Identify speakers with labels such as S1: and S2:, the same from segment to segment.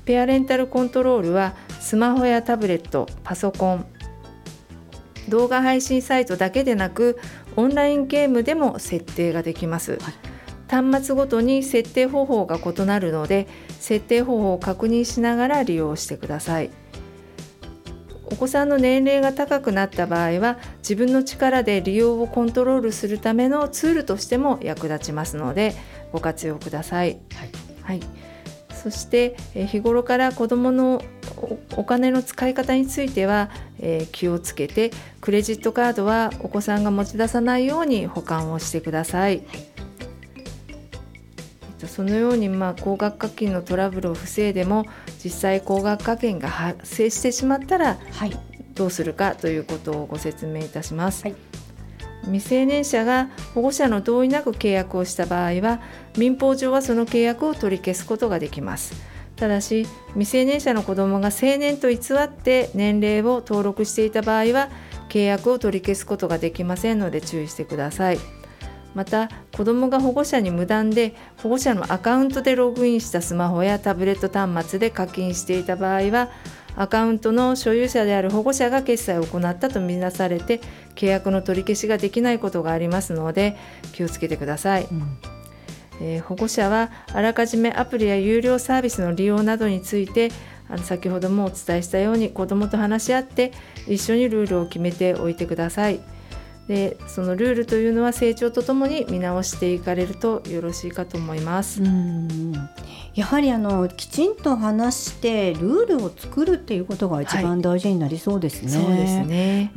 S1: ペアレンタルコントロールはスマホやタブレット、パソコン、動画配信サイトだけでなくオンラインゲームでも設定ができます、端末ごとに設定方法が異なるので設定方法を確認しながら利用してください。お子さんの年齢が高くなった場合は自分の力で利用をコントロールするためのツールとしても役立ちますのでご活用ください。そして日頃から子どものお金の使い方については気をつけてクレジットカードはお子さんが持ち出さないように保管をしてください。そのように高額課金のトラブルを防いでも実際高額課金が発生してしまったらどうするかということをご説明いたします。未成年者が保護者の同意なく契約をした場合は民法上はその契約を取り消すことができます。ただし未成年者の子どもが成年と偽って年齢を登録していた場合は契約を取り消すことができませんので注意してください。また子どもが保護者に無断で保護者のアカウントでログインしたスマホやタブレット端末で課金していた場合はアカウントの所有者である保護者が決済を行ったとみなされて契約の取り消しができないことがありますので気をつけてください。保護者はあらかじめアプリや有料サービスの利用などについて先ほどもお伝えしたように子どもと話し合って一緒にルールを決めておいてください。でそのルールというのは成長とともに見直していかれるとよろしいかと思います。
S2: やはりきちんと話してルールを作るっていうことが一番大事になりそうですね。
S1: そうですね。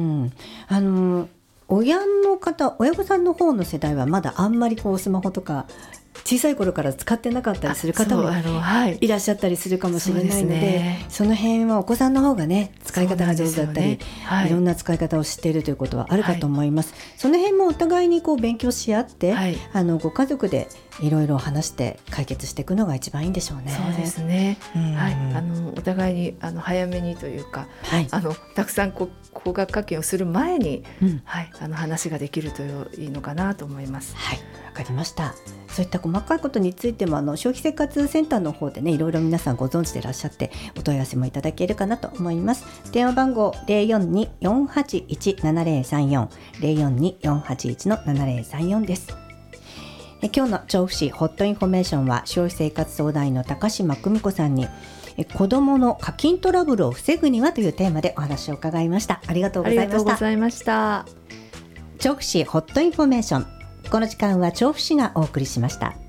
S2: 親御さんの方の世代はまだあんまりスマホとか小さい頃から使ってなかったりする方もいらっしゃったりするかもしれないので、その辺はお子さんの方がね使い方が上手だったり、いろんな使い方を知っているということはあるかと思います。その辺もお互いに勉強し合って、ご家族でいろいろ話して解決していくのが一番いいんでしょうね。
S1: そうですね、お互いに早めにというか、たくさん高額課金をする前に、話ができるといいのかなと思います。
S2: わかりました。そういった細かいことについても消費生活センターの方でねいろいろ皆さんご存知でいらっしゃってお問い合わせもいただけるかなと思います。電話番号 042-481-7034 042-481-7034 です。今日の調布市ホットインフォメーションは消費生活相談員の高島久美子さんに子どもの課金トラブルを防ぐにはというテーマでお話を伺いました。ありがとうございました。
S1: ありがとうございました。
S2: 調布市ホットインフォメーション、この時間は調布市がお送りしました。